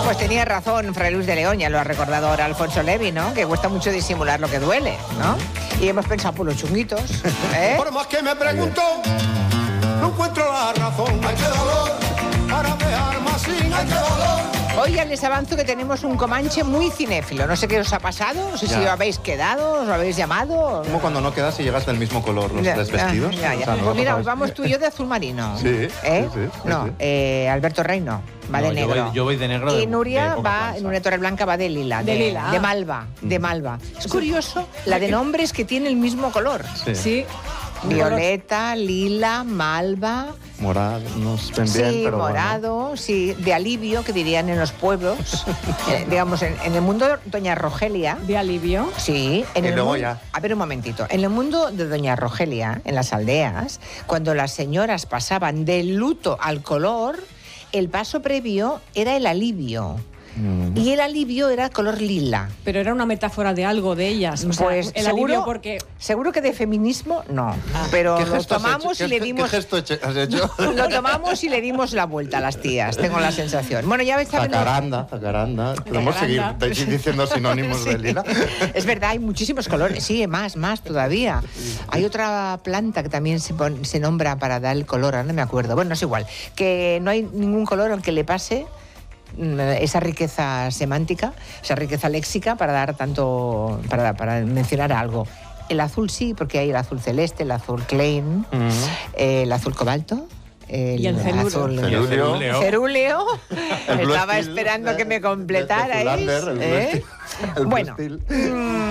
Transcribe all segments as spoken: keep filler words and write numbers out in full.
Pues tenía razón Fray Luis de León, ya lo ha recordado ahora Alfonso Levi, ¿no? Que cuesta mucho disimular lo que duele, ¿no? Y hemos pensado por los chunguitos, ¿eh? Por más que me pregunto, no encuentro la razón. Hay que dolor para dejar más sin. Hay que dolor. Hoy ya les avanzo que tenemos un Comanche muy cinéfilo. No sé qué os ha pasado, no sé ya. si os habéis quedado, os habéis llamado. Como cuando no quedas y llegas del mismo color los ya, tres vestidos. Ya, ya. O sea, no pues mira, sabes. vamos tú y yo de azul marino. Sí, ¿eh? sí, sí, sí, no, sí. Eh, Alberto Reino va no, de negro. Yo voy, yo voy de negro. Y de, Nuria de va, Nuria Torreblanca va de lila. De, de lila. De malva, de malva. Es curioso la de nombres que tiene el mismo color. Sí. Sí. Violeta, lila, malva. Morado, no sé bien, Sí, pero morado, bueno. sí, de alivio, que dirían en los pueblos. eh, digamos, en, en el mundo de Doña Rogelia. De alivio. Sí, en Y el luego mundo, ya. A ver un momentito. En el mundo de Doña Rogelia, en las aldeas, cuando las señoras pasaban del luto al color, el paso previo era el alivio. Mm. Y el alivio era color lila. Pero era una metáfora de algo de ellas. O sea, Pues el seguro, alivio porque... seguro que de feminismo no. Pero ¿Qué lo gesto has tomamos hecho? y le ¿Qué- dimos... ¿Qué gesto has hecho? Lo tomamos y le dimos la vuelta a las tías, tengo la sensación. Bueno, ya ves, ¿saben? Zacaranda, zacaranda. ¿Podemos seguir Zacaranda. de- diciendo sinónimos Sí. de lila? Es verdad, hay muchísimos colores, sí, más, más todavía. Hay otra planta que también se, pon- se nombra para dar el color, ahora no me acuerdo. Bueno, es igual, que no hay ningún color al que le pase mm, esa riqueza semántica, esa riqueza léxica para dar tanto, para, para mencionar algo. El azul sí, porque hay el azul celeste, el azul Klein, Mm. eh, el azul cobalto. El Y el celuro. azul Cerúleo. Cerúleo. cerúleo. El Blue Estaba Steel, esperando eh, que me de- completarais. de Zulander, el Blue ¿eh? Steel. El Blue Bueno, Steel. mm,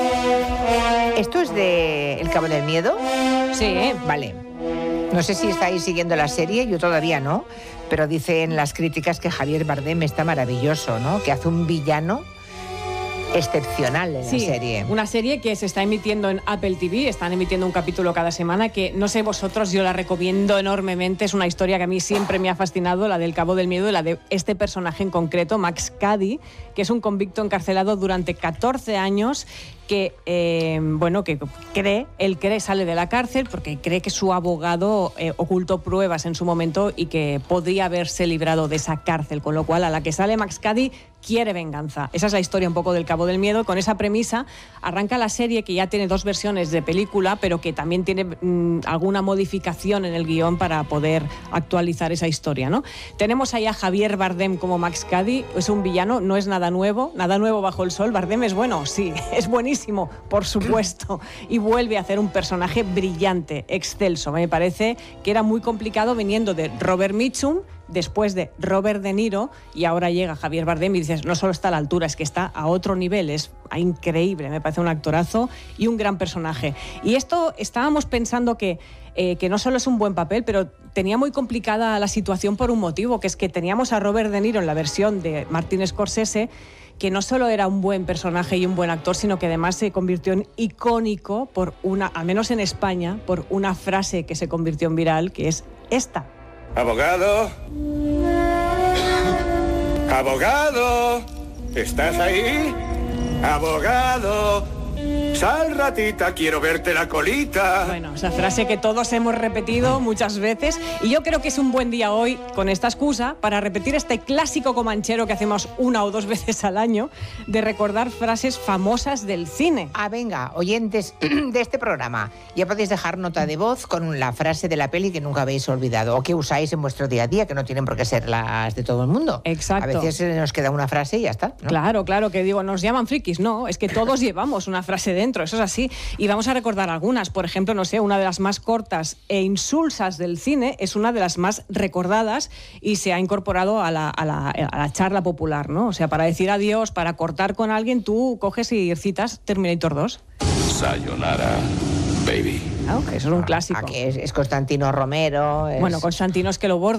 ¿esto es de El Cabo del Miedo? Sí. Vale. No sé si estáis siguiendo la serie, yo todavía no, pero dicen las críticas que Javier Bardem está maravilloso, ¿no? Que hace un villano excepcional en Sí, la serie. una serie que se está emitiendo en Apple T V, están emitiendo un capítulo cada semana, que no sé vosotros, yo la recomiendo enormemente, es una historia que a mí siempre me ha fascinado, la del Cabo del Miedo, la de este personaje en concreto, Max Cady, que es un convicto encarcelado durante catorce años, que, eh, bueno, que cree, él cree, sale de la cárcel porque cree que su abogado eh, ocultó pruebas en su momento y que podría haberse librado de esa cárcel, con lo cual a la que sale Max Cady quiere venganza. Esa es la historia un poco del Cabo del Miedo. Con esa premisa arranca la serie, que ya tiene dos versiones de película, pero que también tiene mmm, alguna modificación en el guión para poder actualizar esa historia, ¿no? Tenemos ahí a Javier Bardem como Max Cady, es un villano, no es nada nuevo, nada nuevo bajo el sol. Bardem es bueno, sí, es buenísimo, por supuesto, y vuelve a hacer un personaje brillante, excelso. Me parece que era muy complicado viniendo de Robert Mitchum, después de Robert De Niro, y ahora llega Javier Bardem y dices, no solo está a la altura, es que está a otro nivel, es increíble, me parece un actorazo y un gran personaje. Y esto estábamos pensando que, eh, que no solo es un buen papel, pero tenía muy complicada la situación por un motivo, que es que teníamos a Robert De Niro en la versión de Martin Scorsese, que no solo era un buen personaje y un buen actor, sino que además se convirtió en icónico por una, al menos en España, por una frase que se convirtió en viral, que es esta. Abogado. Abogado. ¿Estás ahí? Abogado. Sal, ratita, quiero verte la colita. Bueno, esa frase que todos hemos repetido muchas veces, y yo creo que es un buen día hoy, con esta excusa, para repetir este clásico comanchero que hacemos una o dos veces al año, de recordar frases famosas del cine. Ah, venga, oyentes de este programa, ya podéis dejar nota de voz con la frase de la peli que nunca habéis olvidado o que usáis en vuestro día a día, que no tienen por qué ser las de todo el mundo. Exacto. A veces nos queda una frase y ya está, ¿no? Claro, claro, que digo, nos llaman frikis, no, es que todos llevamos una frase dentro, eso es así, y vamos a recordar algunas. Por ejemplo, no sé, una de las más cortas e insulsas del cine es una de las más recordadas y se ha incorporado a la, a la, a la charla popular, ¿no? O sea, para decir adiós, para cortar con alguien, tú coges y citas Terminator dos. Sayonara, baby. ¿No? Que eso es un Ah, clásico. aquí es, es Constantino Romero. Es... Bueno, Constantino es que lo borda.